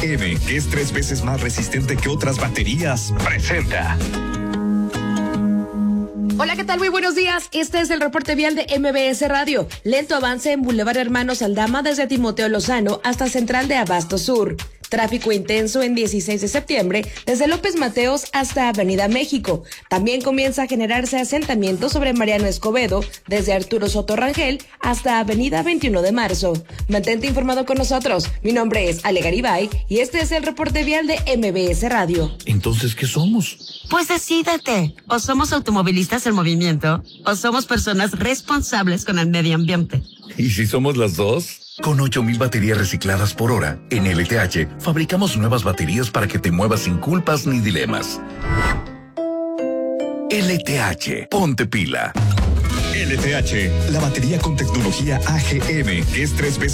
AGM, que es 3 veces más resistente que otras baterías, presenta. Hola, ¿qué tal? Muy buenos días. Este es el reporte vial de MBS Radio. Lento avance en Boulevard Hermanos Aldama desde Timoteo Lozano hasta Central de Abasto Sur. Tráfico intenso en 16 de septiembre desde López Mateos hasta Avenida México. También comienza a generarse asentamiento sobre Mariano Escobedo desde Arturo Soto Rangel hasta Avenida 21 de Marzo. Mantente informado con nosotros. Mi nombre es Ale Garibay y este es el reporte vial de MBS Radio. Entonces, ¿qué somos? Pues decídete. O somos automovilistas en movimiento o somos personas responsables con el medio ambiente. ¿Y si somos las dos? Con 8,000 baterías recicladas por hora, en LTH fabricamos nuevas baterías para que te muevas sin culpas ni dilemas. LTH, ponte pila. LTH, la batería con tecnología AGM, que es 3 veces